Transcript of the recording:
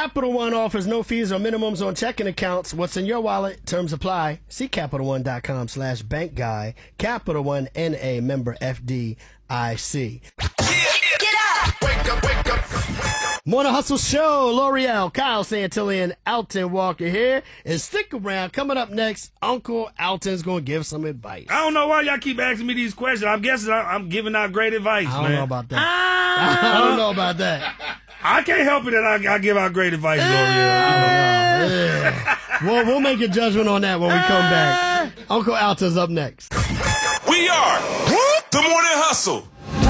Capital One offers no fees or minimums on checking accounts. What's in your wallet? Terms apply. See CapitalOne.com/bankguy. Capital One N.A. member FDIC. Get up! Wake up, wake up. Morning Hustle Show. L'Oreal, Kyle Santillan, Alton Walker here. And stick around. Coming up next, Uncle Alton's going to give some advice. I don't know why y'all keep asking me these questions. I'm guessing I'm giving out great advice, I man. don't know about that. I don't know about that. I can't help it that I give out great advice, L'Oreal. Yeah. We'll make a judgment on that when we come back. Uncle Alton's up next. We are the Morning Hustle.